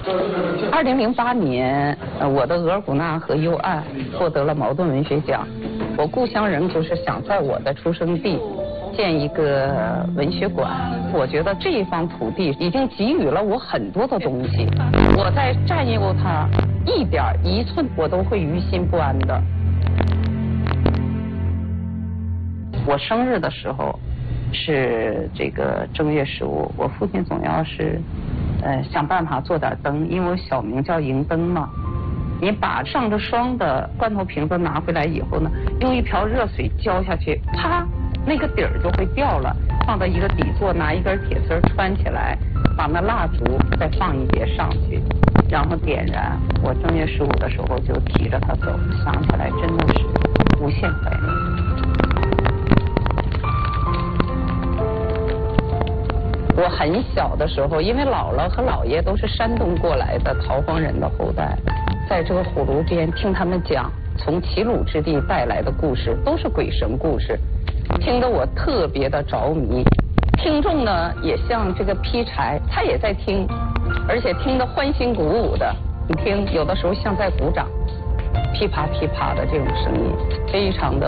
2008年，我的《额尔古纳河右岸》获得了茅盾文学奖。我故乡人就是想在我的出生地建一个文学馆。我觉得这一方土地已经给予了我很多的东西，我在占有它一点一寸，我都会于心不安的。我生日的时候是这个正月15，我父亲总要是想办法做点灯，因为我小名叫迎灯嘛。你把上着霜的罐头瓶子拿回来以后呢，用一瓢热水浇下去，啪，那个底儿就会掉了，放到一个底座，拿一根铁丝穿起来，把那蜡烛再放一叠上去，然后点燃。我正月15的时候就提着它走，想起来真的是无限快乐。我很小的时候，因为姥姥和姥爷都是山东过来的逃荒人的后代，在这个火炉边听他们讲从齐鲁之地带来的故事，都是鬼神故事，听得我特别的着迷。听众呢也像这个劈柴，他也在听，而且听得欢欣鼓舞的。你听，有的时候像在鼓掌，噼啪噼啪的这种声音，非常的